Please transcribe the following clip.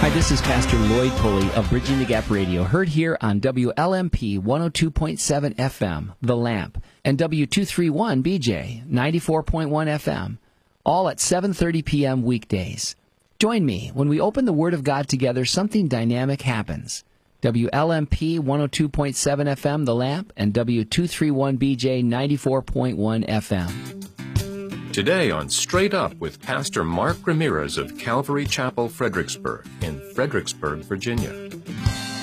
Hi, this is Pastor Lloyd Pulley of Bridging the Gap Radio, heard here on WLMP 102.7 FM, The Lamp, and W231BJ 94.1 FM, all at 7:30 p.m. weekdays. Join me when we open the Word of God together. Something dynamic happens. WLMP 102.7 FM, The Lamp, and W231BJ 94.1 FM. Today on Straight Up with Pastor Mark Ramirez of Calvary Chapel, Fredericksburg, in Fredericksburg, Virginia.